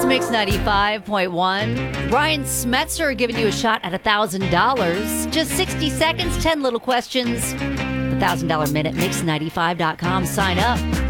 Mix 95.1. Ryan Smetzer giving you a shot at $1,000. Just 60 seconds, 10 little questions. The $1,000 Minute, Mix95.com. Sign up.